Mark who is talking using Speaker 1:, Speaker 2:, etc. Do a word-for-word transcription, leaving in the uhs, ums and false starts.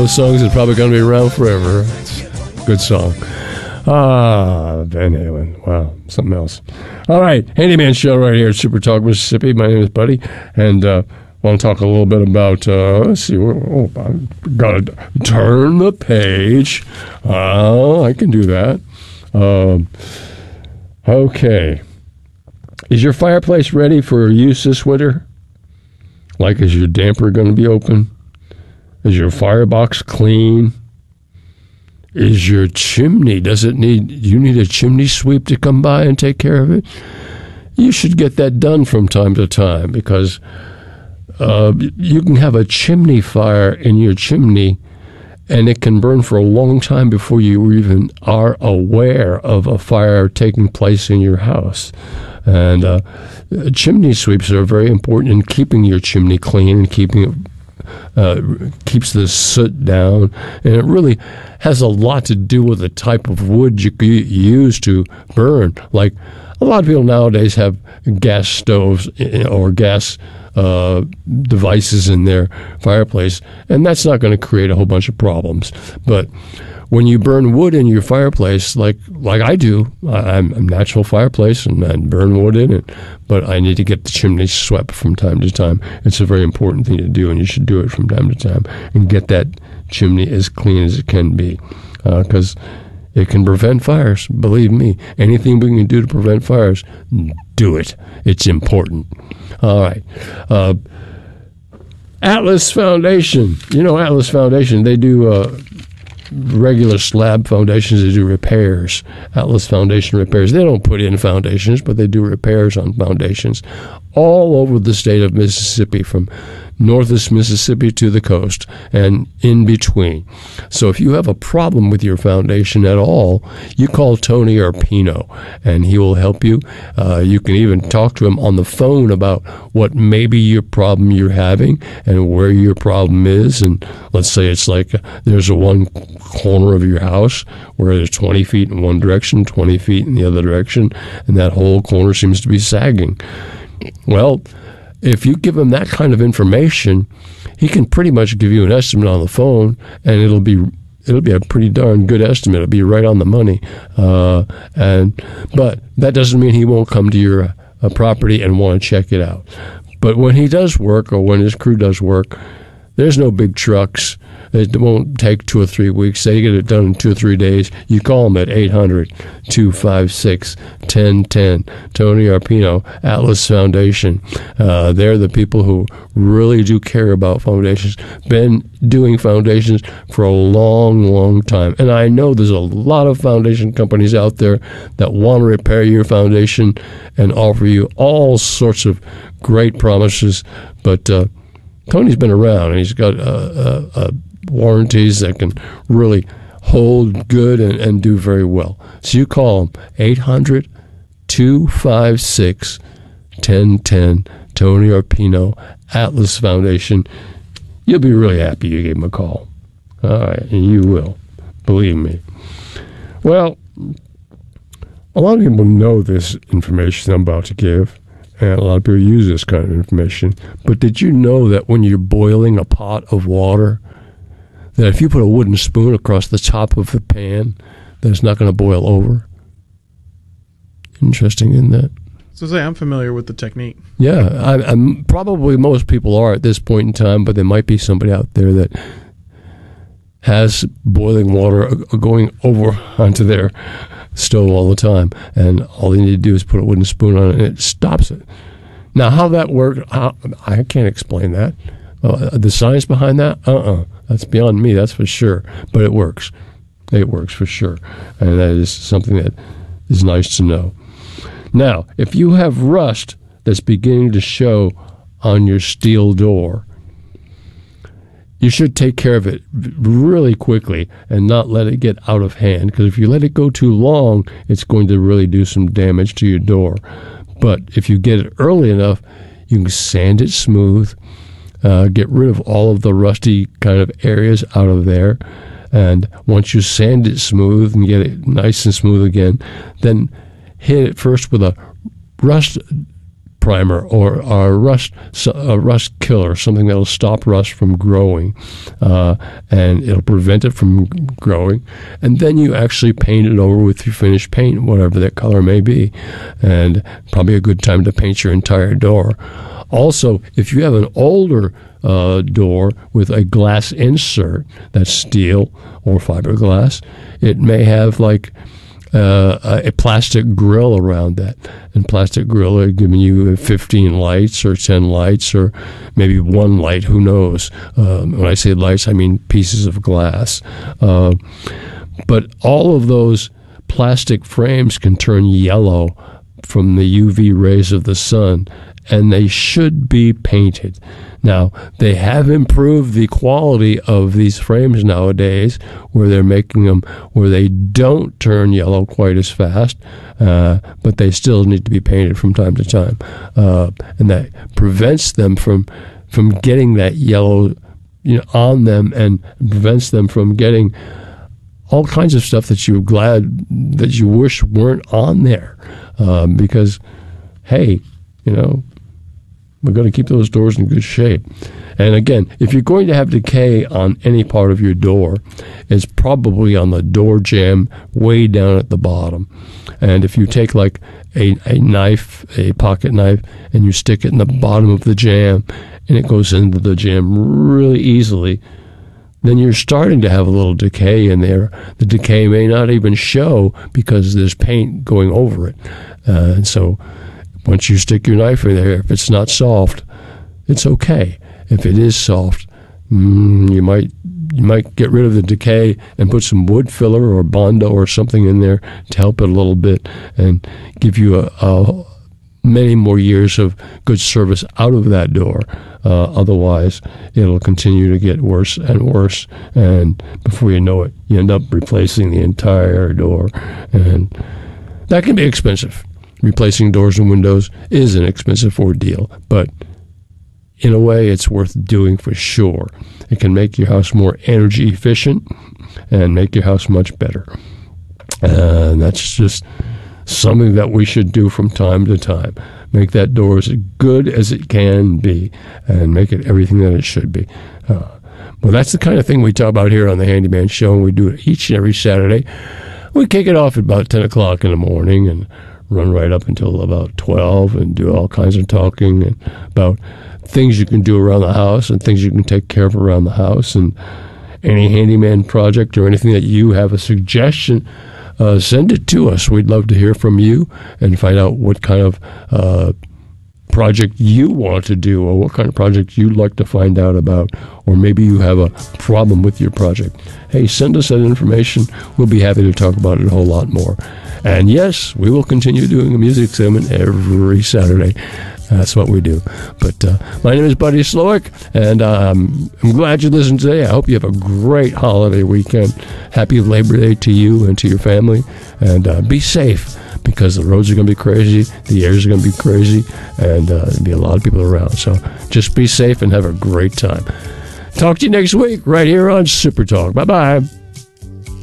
Speaker 1: those songs that's probably going to be around forever. It's a good song. Ah, Van Halen. Wow, something else. All right, Handyman Show right here at Super Talk Mississippi. My name is Buddy, and uh, want to talk a little bit about, uh, let's see, oh, I've got to turn the page. Oh, I can do that. Um, okay. Is your fireplace ready for use this winter? Like, is your damper going to be open? Is your firebox clean? Is your chimney, does it need, you need a chimney sweep to come by and take care of it? You should get that done from time to time, because uh, you can have a chimney fire in your chimney and it can burn for a long time before you even are aware of a fire taking place in your house. And uh, chimney sweeps are very important in keeping your chimney clean and keeping it Uh, keeps the soot down, and it really has a lot to do with the type of wood you use to burn. Like, a lot of people nowadays have gas stoves or gas uh, devices in their fireplace, and that's not going to create a whole bunch of problems. But when you burn wood in your fireplace, like like I do, I'm a natural fireplace and I burn wood in it, but I need to get the chimney swept from time to time. It's a very important thing to do, and you should do it from time to time and get that chimney as clean as it can be, because uh, it can prevent fires. Believe me, anything we can do to prevent fires, do it. It's important. All right. Uh, Atlas Foundation. You know Atlas Foundation, they do Uh, regular slab foundations. They do repairs. Atlas Foundation repairs. They don't put in foundations, but they do repairs on foundations all over the state of Mississippi, from northwest Mississippi to the coast and in between. So if you have a problem with your foundation at all, you call Tony Arpino, and he will help you. Uh, you can even talk to him on the phone about what maybe your problem you're having and where your problem is. And let's say it's like uh, there's a one corner of your house where there's twenty feet in one direction, twenty feet in the other direction, and that whole corner seems to be sagging. Well, if you give him that kind of information, he can pretty much give you an estimate on the phone, and it'll be it'll be a pretty darn good estimate. It'll be right on the money. Uh, and but that doesn't mean he won't come to your uh, property and want to check it out. But when he does work, or when his crew does work, there's no big trucks. It won't take two or three weeks. They get it done in two or three days. You call them at eight hundred, two five six, one zero one zero. Tony Arpino, Atlas Foundation. Uh, they're the people who really do care about foundations. Been doing foundations for a long, long time. And I know there's a lot of foundation companies out there that want to repair your foundation and offer you all sorts of great promises. But uh, Tony's been around, and he's got a, a, a warranties that can really hold good and, and do very well. So you call them eight hundred, two five six, one zero one zero. Tony Arpino, Atlas Foundation. You'll be really happy you gave him a call. All right, and you will. Believe me. Well, a lot of people know this information I'm about to give, and a lot of people use this kind of information. But did you know that when you're boiling a pot of water, that if you put a wooden spoon across the top of the pan, that it's not going to boil over? Interesting, isn't that?
Speaker 2: So say I'm familiar with the technique.
Speaker 1: Yeah, I, I'm, probably most people are at this point in time, but there might be somebody out there that has boiling water going over onto their stove all the time, and all they need to do is put a wooden spoon on it, and it stops it. Now, how that works, how, I can't explain that. Uh, the science behind that, uh-uh. That's beyond me, that's for sure. But it works. It works for sure. And that is something that is nice to know. Now, if you have rust that's beginning to show on your steel door, you should take care of it really quickly and not let it get out of hand, because if you let it go too long, it's going to really do some damage to your door. But if you get it early enough, you can sand it smooth, uh, get rid of all of the rusty kind of areas out of there, and once you sand it smooth and get it nice and smooth again, then hit it first with a rust primer or a rust a rust killer, something that'll stop rust from growing, uh, and it'll prevent it from growing. And then you actually paint it over with your finished paint, whatever that color may be, and probably a good time to paint your entire door. Also, if you have an older uh, door with a glass insert that's steel or fiberglass, it may have like Uh, a plastic grill around that, and plastic grill are giving you fifteen lights or ten lights or maybe one light, who knows. Um, when I say lights, I mean pieces of glass. Uh, but all of those plastic frames can turn yellow from the U V rays of the sun, and they should be painted. Now, they have improved the quality of these frames nowadays, where they're making them where they don't turn yellow quite as fast, uh, but they still need to be painted from time to time. Uh, and that prevents them from from getting that yellow, you know, on them, and prevents them from getting all kinds of stuff that you're glad, that you wish weren't on there. Um, because, hey, you know, we're going to keep those doors in good shape. And again, if you're going to have decay on any part of your door, it's probably on the door jamb way down at the bottom. And if you take like a, a knife, a pocket knife, and you stick it in the bottom of the jamb, and it goes into the jamb really easily, then you're starting to have a little decay in there. The decay may not even show because there's paint going over it. Uh, and so once you stick your knife in there, if it's not soft, it's okay. If it is soft, mm, you might you might get rid of the decay and put some wood filler or Bondo or something in there to help it a little bit and give you a, a many more years of good service out of that door. Uh, otherwise, it'll continue to get worse and worse, and before you know it, you end up replacing the entire door, and that can be expensive. Replacing doors and windows is an expensive ordeal, but in a way, it's worth doing for sure. It can make your house more energy efficient and make your house much better. Uh, and that's just something that we should do from time to time. Make that door as good as it can be and make it everything that it should be. Uh, well, that's the kind of thing we talk about here on the Handyman Show, and we do it each and every Saturday. We kick it off at about ten o'clock in the morning and run right up until about twelve and do all kinds of talking and about things you can do around the house and things you can take care of around the house, and any handyman project or anything that you have a suggestion, uh, send it to us. We'd love to hear from you and find out what kind of uh, project you want to do, or what kind of project you'd like to find out about, or maybe you have a problem with your project. Hey, send us that information. We'll be happy to talk about it a whole lot more. And yes, we will continue doing a music segment every Saturday. That's what we do. But uh, my name is Buddy Slowick, and um, I'm glad you listened today. I hope you have a great holiday weekend. Happy Labor Day to you and to your family. And uh, be safe, because the roads are going to be crazy, the airs are going to be crazy, and uh, there'll be a lot of people around. So just be safe and have a great time. Talk to you next week right here on Super Talk. Bye-bye.